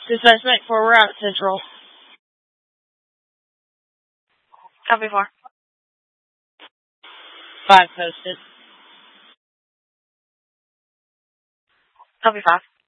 Dispatch Mech 4, we're out Central. Copy 4. 5 posted. Copy 5.